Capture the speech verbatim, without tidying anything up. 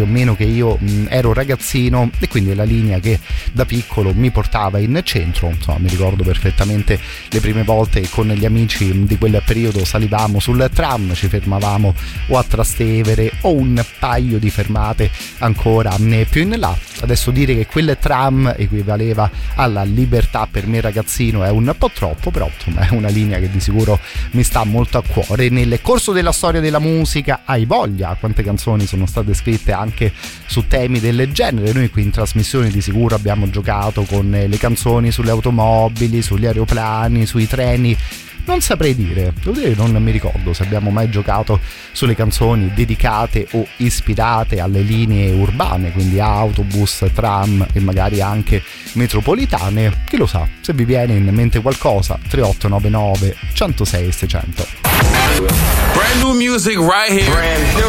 più o meno che io mh, ero ragazzino, e quindi è la linea che da piccolo mi portava in centro. Insomma, mi ricordo perfettamente le prime volte con gli amici di quel periodo salivamo sul tram, ci fermavamo o a Trastevere o un paio di fermate ancora più in là. Adesso dire che quel tram equivaleva alla libertà per me ragazzino è un po' troppo, però insomma è una linea che di sicuro mi sta molto a cuore. Nel corso della storia della musica, hai voglia, quante canzoni sono state scritte anche su temi del genere. Noi qui in trasmissione di sicuro abbiamo giocato con le canzoni sulle automobili, sugli aeroplani, sui treni. Non saprei dire, devo dire, non mi ricordo se abbiamo mai giocato sulle canzoni dedicate o ispirate alle linee urbane, quindi autobus, tram e magari anche metropolitane. Chi lo sa, se vi viene in mente qualcosa, tre otto nove nove, uno zero sei, seicento. Brand new music right here. Brand new.